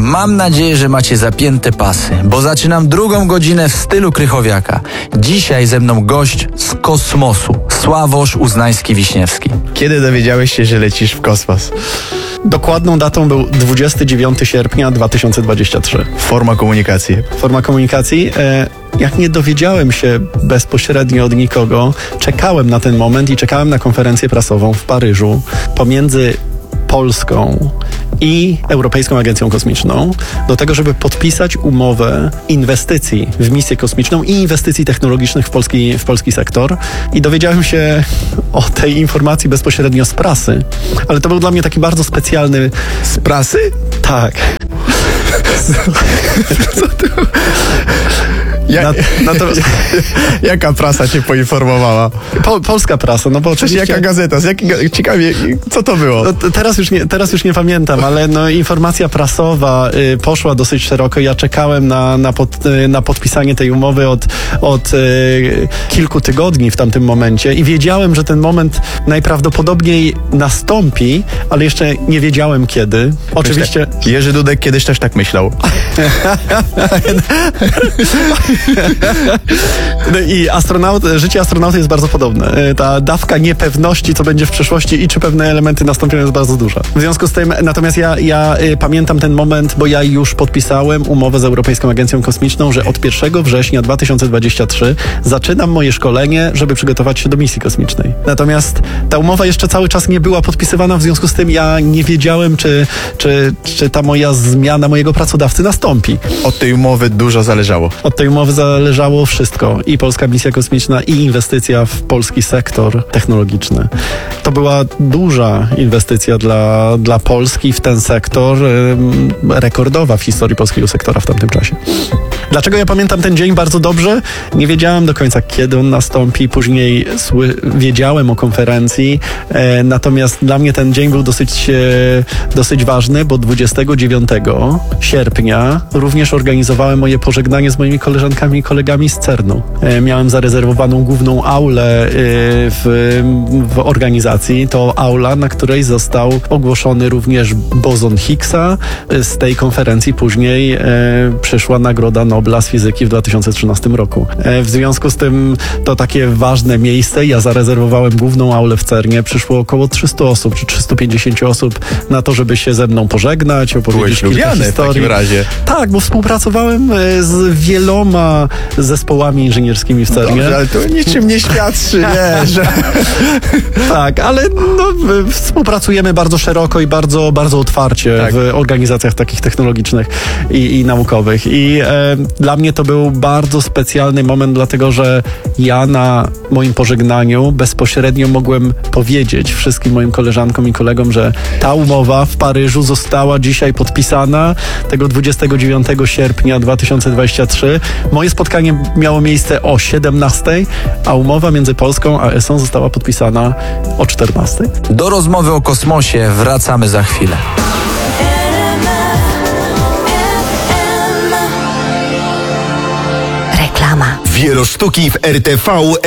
Mam nadzieję, że macie zapięte pasy, bo zaczynam drugą godzinę w stylu Krychowiaka. Dzisiaj ze mną gość z kosmosu, Sławosz Uznański-Wiśniewski. Kiedy dowiedziałeś się, że lecisz w kosmos? Dokładną datą był 29 sierpnia 2023. Forma komunikacji. Forma komunikacji. Jak nie dowiedziałem się bezpośrednio od nikogo, czekałem na ten moment i czekałem na konferencję prasową w Paryżu pomiędzy Polską i Europejską Agencją Kosmiczną do tego, żeby podpisać umowę inwestycji w misję kosmiczną i inwestycji technologicznych w polski sektor. I dowiedziałem się o tej informacji bezpośrednio z prasy. Ale to był dla mnie taki bardzo specjalny... Z prasy? Tak. Co ty... Jaka prasa cię poinformowała? Polska prasa, no bo oczywiście... Jaka gazeta? Ciekawie, co to było? No, teraz już nie pamiętam, ale no, informacja prasowa poszła dosyć szeroko. Ja czekałem na podpisanie tej umowy od kilku tygodni w tamtym momencie i wiedziałem, że ten moment najprawdopodobniej nastąpi, ale jeszcze nie wiedziałem kiedy. Oczywiście... Jerzy Dudek kiedyś też tak myślał. I życie astronauty jest bardzo podobne. Ta dawka niepewności, co będzie w przyszłości i czy pewne elementy nastąpią, jest bardzo duża. W związku z tym, natomiast ja pamiętam ten moment, bo ja już podpisałem umowę z Europejską Agencją Kosmiczną, że od 1 września 2023 zaczynam moje szkolenie, żeby przygotować się do misji kosmicznej. Natomiast ta umowa jeszcze cały czas nie była podpisywana, w związku z tym ja nie wiedziałem, czy ta moja zmiana mojego pracodawcy nastąpi. Od tej umowy dużo zależało. Od tej umowy zależało wszystko. I polska misja kosmiczna, i inwestycja w polski sektor technologiczny. To była duża inwestycja dla Polski w ten sektor, rekordowa w historii polskiego sektora w tamtym czasie. Dlaczego ja pamiętam ten dzień bardzo dobrze? Nie wiedziałem do końca, kiedy on nastąpi. Później wiedziałem o konferencji, natomiast dla mnie ten dzień był dosyć ważny, bo 29 sierpnia również organizowałem moje pożegnanie z moimi koleżankami i kolegami z CERN-u. Miałem zarezerwowaną główną aulę w organizacji. To aula, na której został ogłoszony również bozon Higgsa. Z tej konferencji później przyszła Nagroda Nobla z fizyki w 2013 roku. W związku z tym to takie ważne miejsce. Ja zarezerwowałem główną aulę w CERN-ie. Przyszło około 300 osób, czy 350 osób na to, żeby się ze mną pożegnać, opowiedzieć kilka historii. W takim razie. Tak, bo współpracowałem z wieloma zespołami inżynierskimi w CERN-ie. Dobrze, ale to niczym nie świadczy, nie, że... Tak, ale współpracujemy bardzo szeroko i bardzo, bardzo otwarcie w organizacjach takich technologicznych i naukowych. I dla mnie to był bardzo specjalny moment, dlatego że ja na moim pożegnaniu bezpośrednio mogłem powiedzieć wszystkim moim koleżankom i kolegom, że ta umowa w Paryżu została dzisiaj podpisana tego 29 sierpnia 2023. Moje spotkanie miało miejsce o 17:00, a umowa między Polską a ESO została podpisana o 14:00. Do rozmowy o kosmosie wracamy za chwilę. Reklama. Wielosztuki w RTV